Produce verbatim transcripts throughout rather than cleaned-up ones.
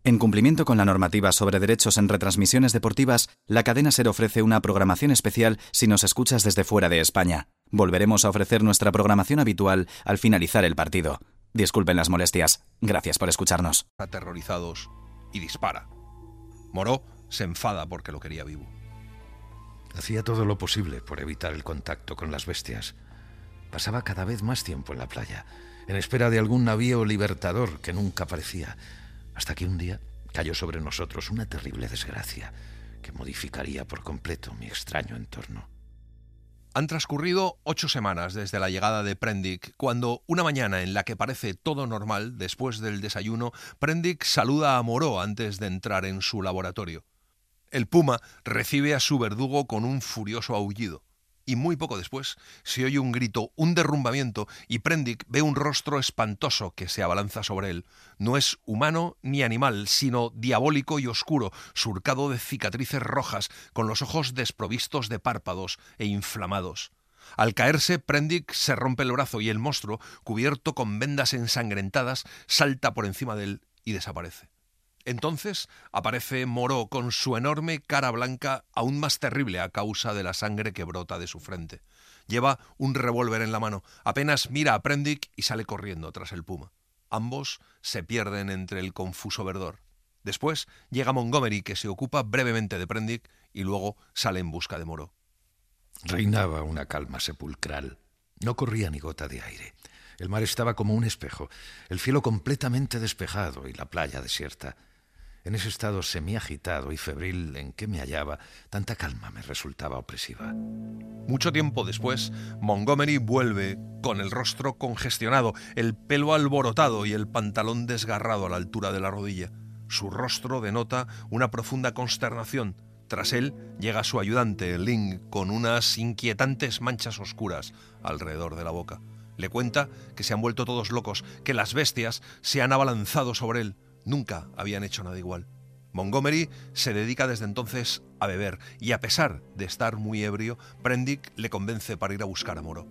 En cumplimiento con la normativa sobre derechos en retransmisiones deportivas, la cadena SER ofrece una programación especial si nos escuchas desde fuera de España. Volveremos a ofrecer nuestra programación habitual al finalizar el partido. Disculpen las molestias. Gracias por escucharnos. Aterrorizados y dispara. Moreau se enfada porque lo quería vivo. Hacía todo lo posible por evitar el contacto con las bestias. Pasaba cada vez más tiempo en la playa, en espera de algún navío libertador que nunca aparecía, hasta que un día cayó sobre nosotros una terrible desgracia que modificaría por completo mi extraño entorno. Han transcurrido ocho semanas desde la llegada de Prendick, cuando una mañana en la que parece todo normal, después del desayuno, Prendick saluda a Moreau antes de entrar en su laboratorio. El puma recibe a su verdugo con un furioso aullido. Y muy poco después se oye un grito, un derrumbamiento, y Prendick ve un rostro espantoso que se abalanza sobre él. No es humano ni animal, sino diabólico y oscuro, surcado de cicatrices rojas, con los ojos desprovistos de párpados e inflamados. Al caerse, Prendick se rompe el brazo y el monstruo, cubierto con vendas ensangrentadas, salta por encima de él y desaparece. Entonces aparece Moreau con su enorme cara blanca, aún más terrible a causa de la sangre que brota de su frente. Lleva un revólver en la mano, apenas mira a Prendick y sale corriendo tras el puma. Ambos se pierden entre el confuso verdor. Después llega Montgomery, que se ocupa brevemente de Prendick y luego sale en busca de Moreau. Reinaba una calma sepulcral. No corría ni gota de aire. El mar estaba como un espejo, el cielo completamente despejado y la playa desierta. En ese estado semiagitado y febril en que me hallaba, tanta calma me resultaba opresiva. Mucho tiempo después, Montgomery vuelve con el rostro congestionado, el pelo alborotado y el pantalón desgarrado a la altura de la rodilla. Su rostro denota una profunda consternación. Tras él llega su ayudante, Ling, con unas inquietantes manchas oscuras alrededor de la boca. Le cuenta que se han vuelto todos locos, que las bestias se han abalanzado sobre él. Nunca habían hecho nada igual. Montgomery se dedica desde entonces a beber y, a pesar de estar muy ebrio, Prendick le convence para ir a buscar a Moreau.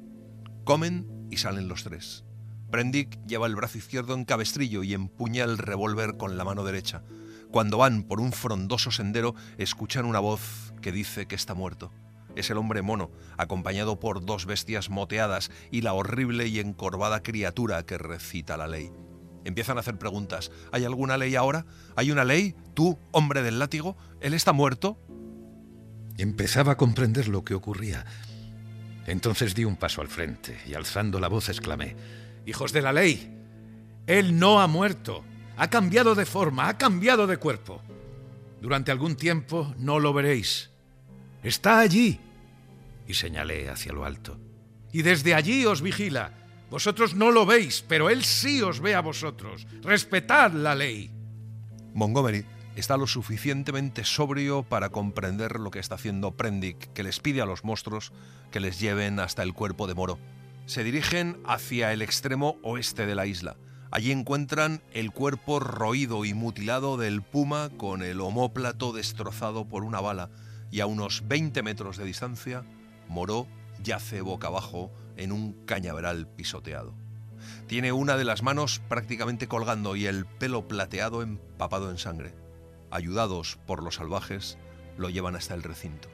Comen y salen los tres. Prendick lleva el brazo izquierdo en cabestrillo y empuña el revólver con la mano derecha. Cuando van por un frondoso sendero, escuchan una voz que dice que está muerto. Es el hombre mono, acompañado por dos bestias moteadas y la horrible y encorvada criatura que recita la ley. Empiezan a hacer preguntas. ¿Hay alguna ley ahora? ¿Hay una ley? ¿Tú, hombre del látigo? ¿Él está muerto? Empezaba a comprender lo que ocurría. Entonces di un paso al frente y, alzando la voz, exclamé: «¡Hijos de la ley! Él no ha muerto. Ha cambiado de forma, ha cambiado de cuerpo. Durante algún tiempo no lo veréis. Está allí». Y señalé hacia lo alto. «Y desde allí os vigila. Vosotros no lo veis, pero él sí os ve a vosotros. Respetad la ley». Montgomery está lo suficientemente sobrio para comprender lo que está haciendo Prendick, que les pide a los monstruos que les lleven hasta el cuerpo de Moreau. Se dirigen hacia el extremo oeste de la isla. Allí encuentran el cuerpo roído y mutilado del puma, con el omóplato destrozado por una bala, y a unos veinte metros de distancia, Moreau yace boca abajo en un cañaveral pisoteado. Tiene una de las manos prácticamente colgando y el pelo plateado empapado en sangre. Ayudados por los salvajes, lo llevan hasta el recinto.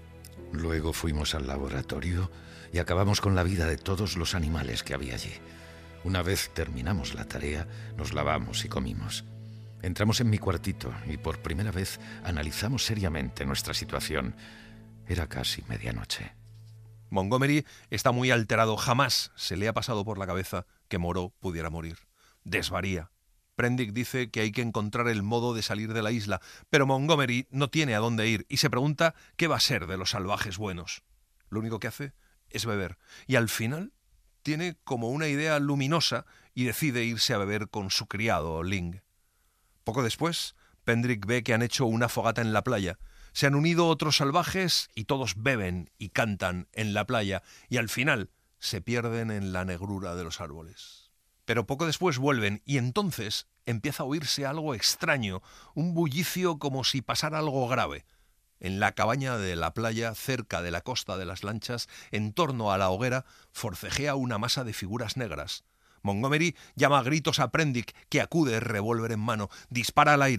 Luego fuimos al laboratorio y acabamos con la vida de todos los animales que había allí. Una vez terminamos la tarea, nos lavamos y comimos. Entramos en mi cuartito y por primera vez analizamos seriamente nuestra situación. Era casi medianoche. Montgomery está muy alterado. Jamás se le ha pasado por la cabeza que Moreau pudiera morir. Desvaría. Prendick dice que hay que encontrar el modo de salir de la isla, pero Montgomery no tiene a dónde ir y se pregunta qué va a ser de los salvajes buenos. Lo único que hace es beber, y al final tiene como una idea luminosa y decide irse a beber con su criado, Ling. Poco después, Prendick ve que han hecho una fogata en la playa. Se han unido otros salvajes y todos beben y cantan en la playa y al final se pierden en la negrura de los árboles. Pero poco después vuelven y entonces empieza a oírse algo extraño, un bullicio como si pasara algo grave. En la cabaña de la playa, cerca de la costa de las lanchas, en torno a la hoguera, forcejea una masa de figuras negras. Montgomery llama a gritos a Prendick, que acude, revólver en mano, dispara al aire.